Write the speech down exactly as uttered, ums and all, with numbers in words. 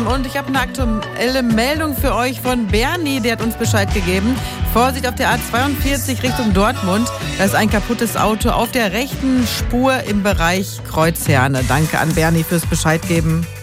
und ich habe eine aktuelle Meldung für euch von Bernie, der hat uns Bescheid gegeben. Vorsicht auf der A zweiundvierzig Richtung Dortmund, da ist ein kaputtes Auto auf der rechten Spur im Bereich Kreuzherne. Danke an Bernie fürs Bescheid geben.